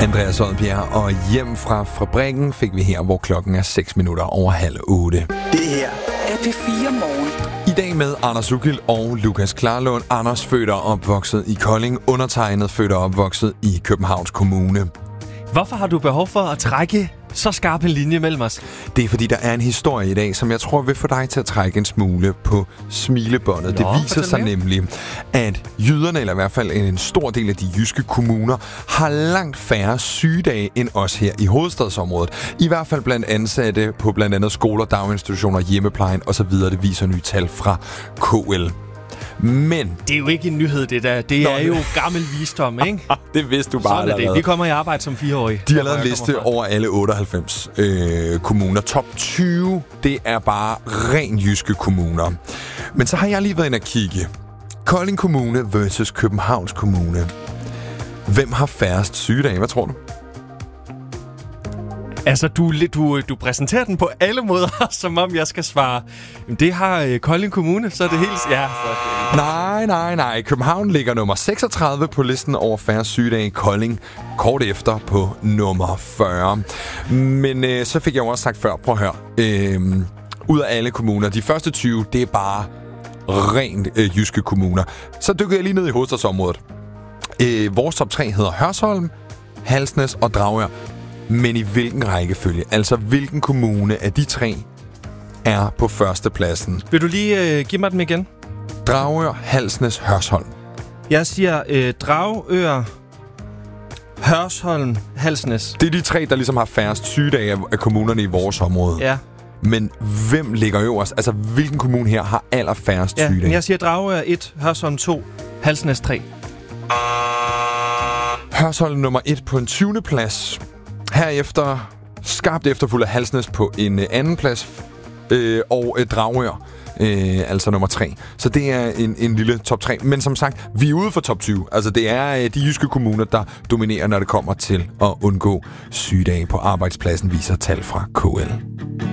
Andreas Odbjerg og Hjem fra fabrikken fik vi her, hvor klokken er 8:06. Det her er P4 Morgen. I dag med Anders Ugild og Lukas Klarlund. Anders født og opvokset i Kolding, undertegnet født og opvokset i Københavns Kommune. Hvorfor har du behov for at trække så skarp en linje mellem os? Det er fordi, der er en historie i dag, som jeg tror vil få dig til at trække en smule på smilebåndet. Det viser sig nemlig, at jyderne, eller i hvert fald en stor del af de jyske kommuner, har langt færre sygedage end os her i hovedstadsområdet. I hvert fald blandt ansatte på blandt andet skoler, daginstitutioner, hjemmeplejen osv. Det viser nye tal fra KL. Men det er jo ikke en nyhed, det der. Det er jo gammel visdom, ikke? Det vidste du bare allerede. Det. Vi kommer i arbejde som 4-årige. De har lavet en liste over alle 98 kommuner. Top 20, det er bare ren jyske kommuner. Men så har jeg lige været inde at kigge. Kolding Kommune versus Københavns Kommune. Hvem har færrest sygedage? Hvad tror du? Altså, du præsenterer den på alle måder, som om jeg skal svare. Det har Kolding Kommune, så er det helt... Ja. Nej. København ligger nummer 36 på listen over færre sygedage. Kolding kort efter på nummer 40. Men så fik jeg jo også sagt før, prøv at høre. Ud af alle kommuner, de første 20, det er bare rent jyske kommuner. Så dykker jeg lige ned i hovedstadsområdet. Vores top 3 hedder Hørsholm, Halsnæs og Dragør. Men i hvilken rækkefølge? Altså, hvilken kommune af de tre er på førstepladsen? Vil du lige give mig dem igen? Dragør, Halsnæs, Hørsholm. Jeg siger Dragør, Hørsholm, Halsnæs. Det er de tre, der ligesom har færrest sygedage af kommunerne i vores område. Ja. Men hvem ligger øverst? Altså, hvilken kommune her har allerfærrest sygedage? Ja, jeg siger Dragør 1, Hørsholm 2, Halsnæs 3. Hørsholm nummer 1 på en 20. plads. Herefter skarpt efterfulgt af Halsnæs på en anden plads, og Dragør, altså nummer 3. Så det er en lille top 3. Men som sagt, vi er ude for top 20. Altså det er de jyske kommuner, der dominerer, når det kommer til at undgå sygedage på arbejdspladsen, viser tal fra KL.